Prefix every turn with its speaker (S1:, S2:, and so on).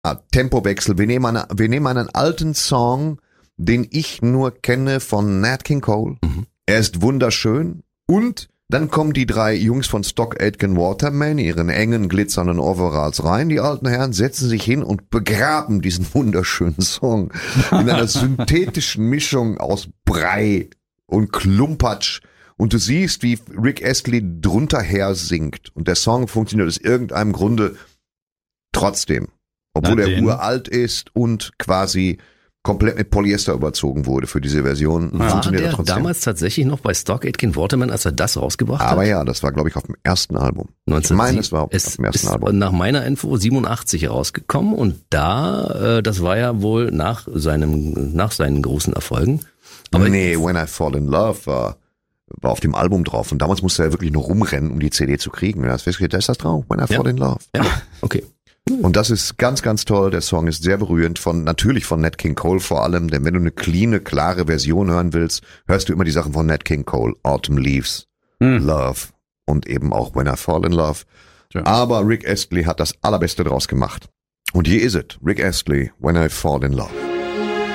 S1: Tempowechsel. Wir nehmen einen alten Song, den ich nur kenne von Nat King Cole. Er ist wunderschön. Und dann kommen die 3 Jungs von Stock Aitken Waterman, ihren engen, glitzernden Overalls rein. Die alten Herren setzen sich hin und begraben diesen wunderschönen Song in einer synthetischen Mischung aus Brei und Klumpatsch. Und du siehst, wie Rick Astley drunter her singt. Und der Song funktioniert aus irgendeinem Grunde trotzdem. Obwohl er uralt ist und quasi komplett mit Polyester überzogen wurde für diese Version.
S2: War der damals tatsächlich noch bei Stock Aitken Waterman, als er das rausgebracht hat?
S1: Aber ja, das war, glaube ich, auf dem ersten Album. Ich meine, es war auf dem ersten Album.
S2: Nach meiner Info 87 rausgekommen und das war ja wohl nach seinen großen Erfolgen.
S1: Aber When I Fall in Love war auf dem Album drauf und damals musste er wirklich nur rumrennen, um die CD zu kriegen. Da ist das drauf, When I Fall in Love.
S2: Ja, okay.
S1: Und das ist ganz, ganz toll. Der Song ist sehr berührend natürlich von Nat King Cole vor allem, denn wenn du eine cleane, klare Version hören willst, hörst du immer die Sachen von Nat King Cole. Autumn Leaves, Love und eben auch When I Fall in Love. Ja. Aber Rick Astley hat das Allerbeste draus gemacht. Und hier ist es. Rick Astley, When I Fall in Love.